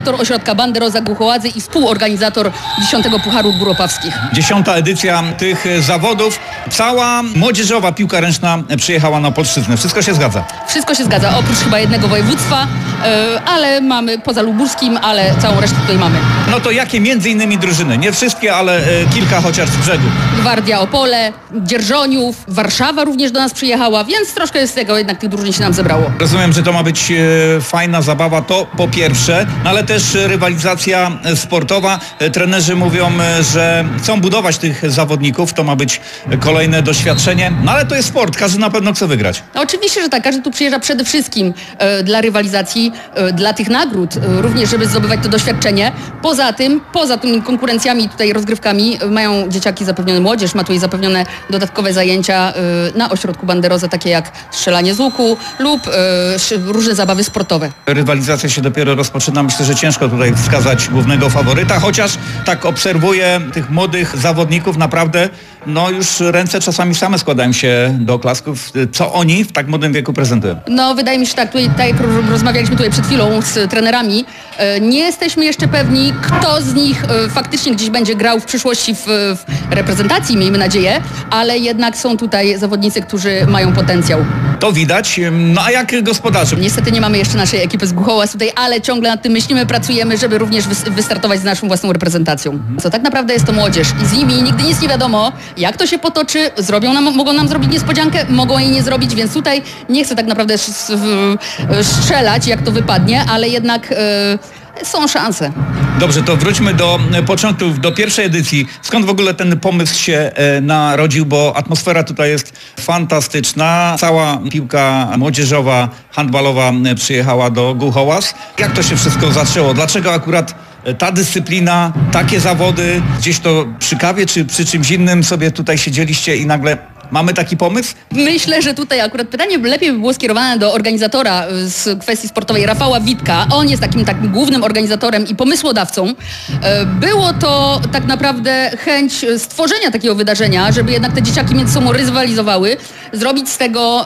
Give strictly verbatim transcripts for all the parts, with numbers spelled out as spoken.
Ośrodka Banderoza Głuchoładzy i współorganizator dziesiątego Pucharu Gór Opawskich. Dziesiąta edycja tych zawodów. Cała młodzieżowa piłka ręczna przyjechała na Opolszczyznę. Wszystko się zgadza? Wszystko się zgadza, oprócz chyba jednego województwa, yy, ale mamy poza luburskim, ale całą resztę tutaj mamy. No to jakie między innymi drużyny? Nie wszystkie, ale yy, kilka chociaż z brzegu. Gwardia Opole, Dzierżoniów, Warszawa również do nas przyjechała, więc troszkę z tego jednak tych drużyn się nam zebrało. Rozumiem, że to ma być yy, fajna zabawa, to po pierwsze, no ale też rywalizacja sportowa. Trenerzy mówią, że chcą budować tych zawodników, to ma być kolejne doświadczenie, no ale to jest sport, każdy na pewno chce wygrać. No oczywiście, że tak, każdy tu przyjeżdża przede wszystkim e, dla rywalizacji, e, dla tych nagród, e, również żeby zdobywać to doświadczenie. Poza tym, poza tymi konkurencjami, tutaj rozgrywkami, e, mają dzieciaki zapewnione, młodzież ma tutaj zapewnione dodatkowe zajęcia e, na ośrodku Banderoza, takie jak strzelanie z łuku lub e, różne zabawy sportowe. Rywalizacja się dopiero rozpoczyna, myślę, że ciężko tutaj wskazać głównego faworyta, chociaż tak obserwuję tych młodych zawodników, naprawdę no już ręce czasami same składają się do oklasków. Co oni w tak młodym wieku prezentują? No wydaje mi się tak, tutaj tak jak rozmawialiśmy tutaj przed chwilą z trenerami, nie jesteśmy jeszcze pewni, kto z nich faktycznie gdzieś będzie grał w przyszłości w, w reprezentacji, miejmy nadzieję, ale jednak są tutaj zawodnicy, którzy mają potencjał. To widać. No a jak gospodarze? Niestety nie mamy jeszcze naszej ekipy z Głuchołaz tutaj, ale ciągle nad tym myślimy, pracujemy, żeby również wystartować z naszą własną reprezentacją. Co tak naprawdę jest to młodzież i z nimi nigdy nic nie wiadomo, jak to się potoczy, zrobią nam, mogą nam zrobić niespodziankę, mogą jej nie zrobić, więc tutaj nie chcę tak naprawdę strzelać, jak to wypadnie, ale jednak yy, są szanse. Dobrze, to wróćmy do początków, do pierwszej edycji. Skąd w ogóle ten pomysł się e, narodził, bo atmosfera tutaj jest fantastyczna. Cała piłka młodzieżowa, handbalowa przyjechała do Głuchołaz. Jak to się wszystko zaczęło? Dlaczego akurat ta dyscyplina, takie zawody, gdzieś to przy kawie czy przy czymś innym sobie tutaj siedzieliście i nagle mamy taki pomysł? Myślę, że tutaj akurat pytanie lepiej by było skierowane do organizatora z kwestii sportowej, Rafała Witka. On jest takim, takim głównym organizatorem i pomysłodawcą. Było to tak naprawdę chęć stworzenia takiego wydarzenia, żeby jednak te dzieciaki między sobą rywalizowały, zrobić z tego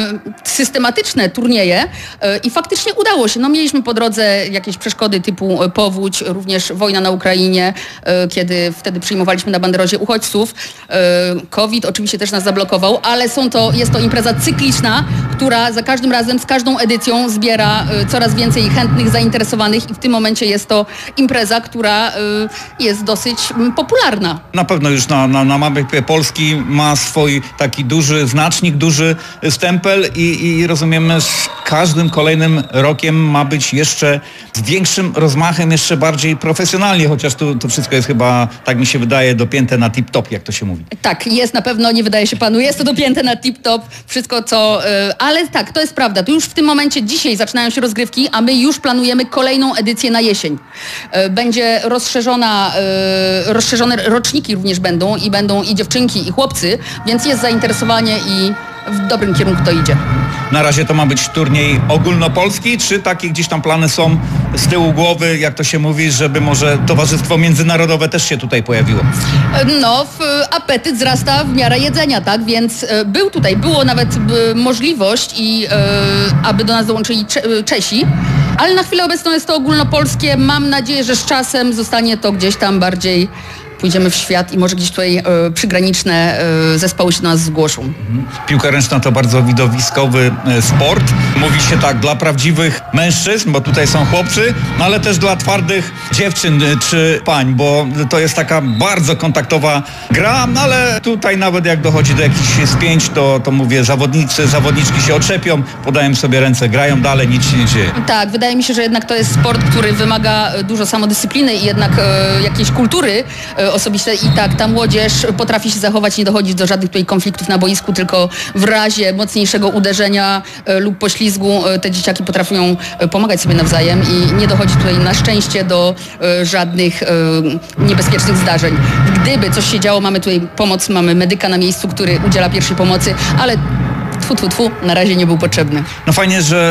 y, systematyczne turnieje y, i faktycznie udało się. No, mieliśmy po drodze jakieś przeszkody typu powódź, również wojna na Ukrainie, y, kiedy wtedy przyjmowaliśmy na Banderozie uchodźców. Y, COVID oczywiście też nas zablokował, ale są to, jest to impreza cykliczna, która za każdym razem, z każdą edycją zbiera y, coraz więcej chętnych, zainteresowanych i w tym momencie jest to impreza, która y, jest dosyć y, popularna. Na pewno już na, na, na mapie Polski ma swój taki duży znacznik, duży stempel i, i rozumiemy, z każdym kolejnym rokiem ma być jeszcze z większym rozmachem, jeszcze bardziej profesjonalnie, chociaż tu to wszystko jest chyba, tak mi się wydaje, dopięte na tip-top, jak to się mówi. Tak, jest na pewno, nie wydaje się panu, jest to dopięte na tip-top, wszystko co, yy, ale tak, to jest prawda, to już w tym momencie, dzisiaj zaczynają się rozgrywki, a my już planujemy kolejną edycję na jesień. Yy, będzie rozszerzona, yy, rozszerzone roczniki również będą i będą i dziewczynki, i chłopcy, więc jest zainteresowanie i w dobrym kierunku to idzie. Na razie to ma być turniej ogólnopolski, czy takie gdzieś tam plany są z tyłu głowy, jak to się mówi, żeby może towarzystwo międzynarodowe też się tutaj pojawiło? No, apetyt wzrasta w miarę jedzenia, tak, więc był tutaj, było nawet możliwość i aby do nas dołączyli Czesi, ale na chwilę obecną jest to ogólnopolskie. Mam nadzieję, że z czasem zostanie to gdzieś tam bardziej, pójdziemy w świat i może gdzieś tutaj e, przygraniczne e, zespoły się do nas zgłoszą. Piłka ręczna to bardzo widowiskowy e, sport. Mówi się tak dla prawdziwych mężczyzn, bo tutaj są chłopcy, no ale też dla twardych dziewczyn e, czy pań, bo to jest taka bardzo kontaktowa gra, no ale tutaj nawet jak dochodzi do jakichś spięć, to, to mówię, zawodnicy, zawodniczki się oczepią, podają sobie ręce, grają dalej, nic się nie dzieje. Tak, wydaje mi się, że jednak to jest sport, który wymaga dużo samodyscypliny i jednak e, jakiejś kultury e, osobiste i tak, ta młodzież potrafi się zachować, nie dochodzić do żadnych tutaj konfliktów na boisku, tylko w razie mocniejszego uderzenia e, lub poślizgu e, te dzieciaki potrafią e, pomagać sobie nawzajem i nie dochodzi tutaj na szczęście do e, żadnych e, niebezpiecznych zdarzeń. Gdyby coś się działo, mamy tutaj pomoc, mamy medyka na miejscu, który udziela pierwszej pomocy, ale tfu, tfu, tfu, na razie nie był potrzebny. No fajnie, że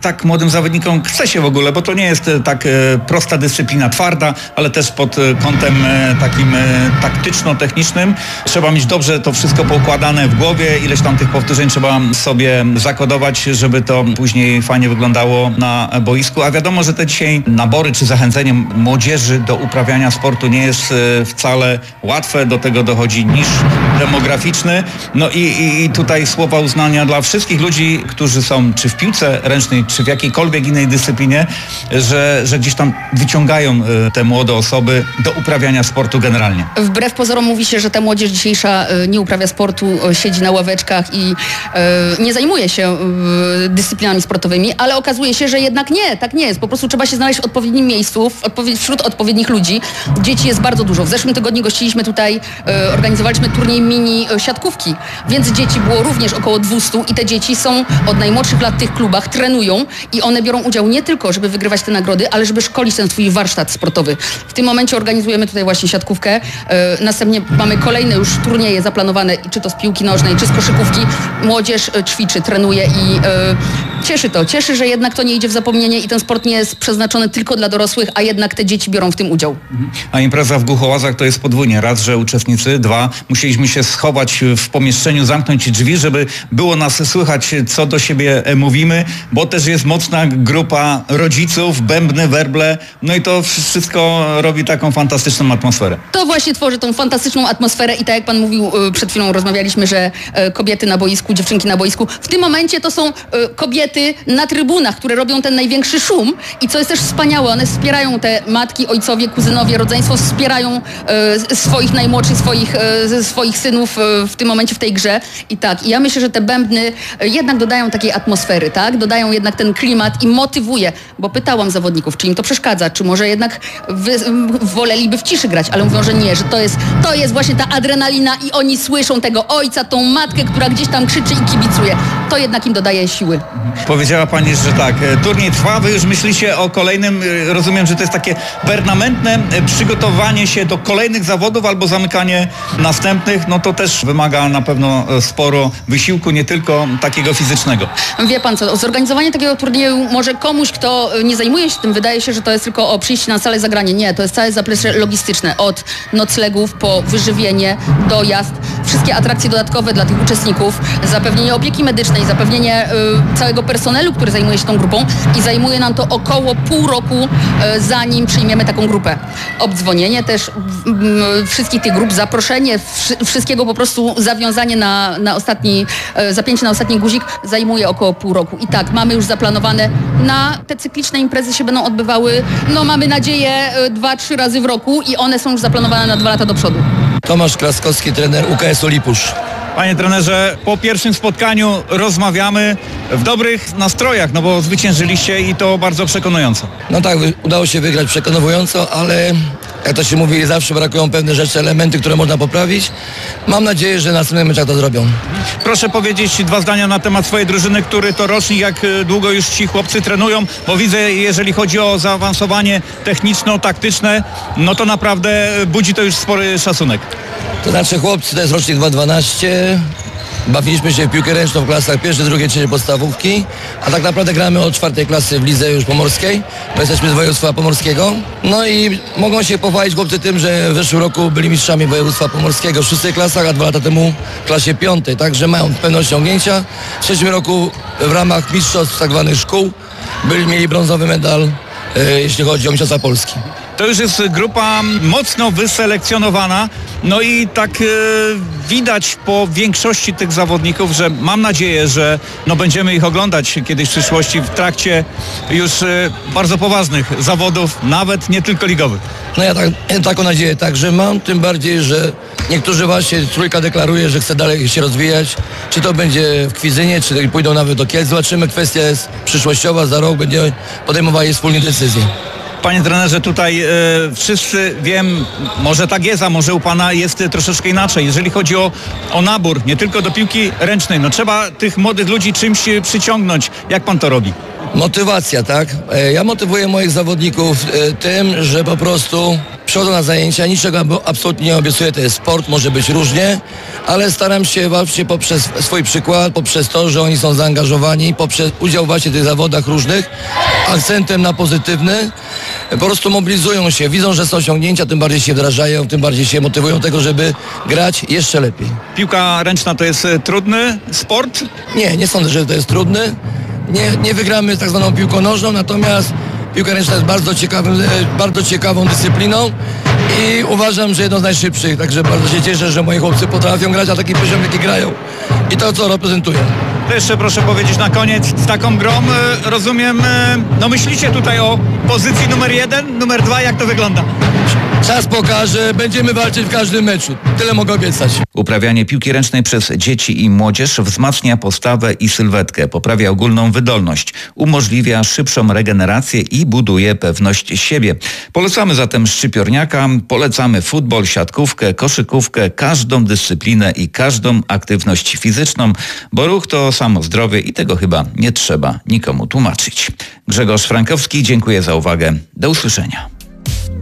tak młodym zawodnikom chce się w ogóle, bo to nie jest tak prosta dyscyplina, twarda, ale też pod kątem takim taktyczno-technicznym. Trzeba mieć dobrze to wszystko poukładane w głowie, ileś tam tych powtórzeń trzeba sobie zakodować, żeby to później fajnie wyglądało na boisku. A wiadomo, że te dzisiaj nabory czy zachęcenie młodzieży do uprawiania sportu nie jest wcale łatwe. Do tego dochodzi niż demograficzny. No i, i, i tutaj słowa uznania dla wszystkich ludzi, którzy są czy w piłce ręcznej, czy w jakiejkolwiek innej dyscyplinie, że, że gdzieś tam wyciągają te młode osoby do uprawiania sportu generalnie. Wbrew pozorom mówi się, że ta młodzież dzisiejsza nie uprawia sportu, siedzi na ławeczkach i nie zajmuje się dyscyplinami sportowymi, ale okazuje się, że jednak nie, tak nie jest. Po prostu trzeba się znaleźć w odpowiednim miejscu, w odpowied- wśród odpowiednich ludzi. Dzieci jest bardzo dużo. W zeszłym tygodniu gościliśmy tutaj, e, organizowaliśmy turniej mini e, siatkówki, więc dzieci było również około dwieście i te dzieci są od najmłodszych lat w tych klubach, trenują i one biorą udział nie tylko, żeby wygrywać te nagrody, ale żeby szkolić ten swój warsztat sportowy. W tym momencie organizujemy tutaj właśnie siatkówkę. E, następnie mamy kolejne już turnieje zaplanowane, czy to z piłki nożnej, czy z koszykówki. Młodzież e, ćwiczy, trenuje i e, cieszy to. Cieszy, że jednak to nie idzie w zapomnienie i ten sport nie jest przeznaczony tylko dla dorosłych, a jednak te dzieci biorą w tym udział. A impreza w Głuchołazach to jest podwójnie. Raz, że uczestnicy, dwa, musieliśmy się schować w pomieszczeniu, zamknąć drzwi, żeby było nas słychać, co do siebie mówimy, bo też jest mocna grupa rodziców, bębny, werble, no i to wszystko robi taką fantastyczną atmosferę. To właśnie tworzy tą fantastyczną atmosferę i tak jak pan mówił, przed chwilą rozmawialiśmy, że kobiety na boisku, dziewczynki na boisku. W tym momencie to są kobiety na trybunach, które robią ten największy szum i co jest też wspaniałe, one wspierają te matki, ojcowie, kuzynowie, rodzeństwo, wspierają e, swoich najmłodszych, swoich, e, swoich synów e, w tym momencie w tej grze i tak. I ja myślę, że te bębny e, jednak dodają takiej atmosfery, tak? Dodają jednak ten klimat i motywuje, bo pytałam zawodników, czy im to przeszkadza, czy może jednak wy, woleliby w ciszy grać, ale mówią, że nie, że to jest, to jest właśnie ta adrenalina i oni słyszą tego ojca, tą matkę, która gdzieś tam krzyczy i kibicuje. To jednak im dodaje siły. Powiedziała pani, że tak, turniej trwa, wy już myślicie o kolejnym, rozumiem, że to jest takie permanentne przygotowanie się do kolejnych zawodów albo zamykanie następnych, no to też wymaga na pewno sporo wysiłku, nie tylko takiego fizycznego. Wie pan co, zorganizowanie takiego turnieju może komuś, kto nie zajmuje się tym, wydaje się, że to jest tylko o przyjście na salę, zagranie. Nie, to jest całe zaplecze logistyczne, od noclegów po wyżywienie, dojazd, wszystkie atrakcje dodatkowe dla tych uczestników, zapewnienie opieki medycznej, zapewnienie y, całego personelu, który zajmuje się tą grupą i zajmuje nam to około pół roku, y, zanim przyjmiemy taką grupę. Obdzwonienie też y, wszystkich tych grup, zaproszenie, wszy, wszystkiego po prostu zawiązanie na, na ostatni, y, zapięcie na ostatni guzik zajmuje około pół roku. I tak, mamy już zaplanowane na te cykliczne imprezy się będą odbywały, no mamy nadzieję, y, dwa, trzy razy w roku i one są już zaplanowane na dwa lata do przodu. Tomasz Klaskowski, trener U K S-u Lipusz. Panie trenerze, po pierwszym spotkaniu rozmawiamy w dobrych nastrojach, no bo zwyciężyliście i to bardzo przekonująco. No tak, udało się wygrać przekonująco, ale jak to się mówi, zawsze brakują pewne rzeczy, elementy, które można poprawić. Mam nadzieję, że na następnym meczach to zrobią. Proszę powiedzieć dwa zdania na temat swojej drużyny, który to rocznik, jak długo już ci chłopcy trenują, bo widzę, jeżeli chodzi o zaawansowanie techniczno-taktyczne, no to naprawdę budzi to już spory szacunek. To znaczy chłopcy, to jest rocznik dwa tysiące dwunasty. Bawiliśmy się w piłkę ręczną w klasach pierwszej, drugiej, trzeciej podstawówki, a tak naprawdę gramy od czwartej klasy w lidze już pomorskiej, bo jesteśmy z województwa pomorskiego. No i mogą się pochwalić chłopcy tym, że w zeszłym roku byli mistrzami województwa pomorskiego w szóstej klasach, a dwa lata temu w klasie piątej, także mają pewne osiągnięcia. W trzecim roku w ramach mistrzostw tak zwanych szkół byli, mieli brązowy medal, e, jeśli chodzi o mistrzostwa Polski. To już jest grupa mocno wyselekcjonowana, no i tak e, widać po większości tych zawodników, że mam nadzieję, że no, będziemy ich oglądać kiedyś w przyszłości w trakcie już e, bardzo poważnych zawodów, nawet nie tylko ligowych. No ja tak, taką nadzieję także mam, tym bardziej, że niektórzy właśnie, trójka deklaruje, że chce dalej się rozwijać, czy to będzie w Kwidzynie, czy pójdą nawet do Kielc, zobaczymy, kwestia jest przyszłościowa, za rok będzie podejmowali wspólnie decyzje. Panie trenerze, tutaj e, wszyscy wiem, może tak jest, a może u pana jest e, troszeczkę inaczej. Jeżeli chodzi o, o nabór, nie tylko do piłki ręcznej, no trzeba tych młodych ludzi czymś przyciągnąć. Jak pan to robi? Motywacja, tak? Ja motywuję moich zawodników tym, że po prostu przychodzą na zajęcia, niczego absolutnie nie obiecuję, to jest sport, może być różnie, ale staram się właśnie poprzez swój przykład, poprzez to, że oni są zaangażowani, poprzez udział właśnie w tych zawodach różnych, akcentem na pozytywny, po prostu mobilizują się, widzą, że są osiągnięcia, tym bardziej się wdrażają, tym bardziej się motywują do tego, żeby grać jeszcze lepiej. Piłka ręczna to jest trudny sport? Nie, nie sądzę, że to jest trudny. Nie, nie wygramy tak zwaną piłką nożną, natomiast piłka ręczna jest bardzo ciekawym, bardzo ciekawą dyscypliną i uważam, że jedną z najszybszych, także bardzo się cieszę, że moi chłopcy potrafią grać, a taki poziom, jaki grają i to, co reprezentują. To jeszcze proszę powiedzieć na koniec, z taką grą, e, rozumiem, e, no myślicie tutaj o pozycji numer jeden, numer dwa, jak to wygląda? Czas pokaże, będziemy walczyć w każdym meczu, tyle mogę obiecać. Uprawianie piłki ręcznej przez dzieci i młodzież wzmacnia postawę i sylwetkę, poprawia ogólną wydolność, umożliwia szybszą regenerację i buduje pewność siebie. Polecamy zatem szczypiorniaka, polecamy futbol, siatkówkę, koszykówkę, każdą dyscyplinę i każdą aktywność fizyczną, bo ruch to samo zdrowie i tego chyba nie trzeba nikomu tłumaczyć. Grzegorz Frankowski, dziękuję za uwagę. Do usłyszenia.